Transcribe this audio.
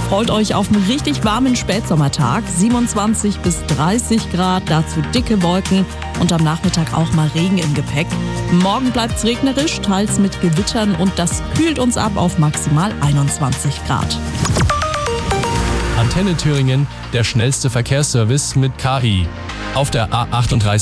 Freut euch auf einen richtig warmen Spätsommertag. 27 bis 30 Grad, dazu dicke Wolken und am Nachmittag auch mal Regen im Gepäck. Morgen bleibt's regnerisch, teils mit Gewittern und das kühlt uns ab auf maximal 21 Grad. Antenne Thüringen, der schnellste Verkehrsservice mit KI. Auf der A38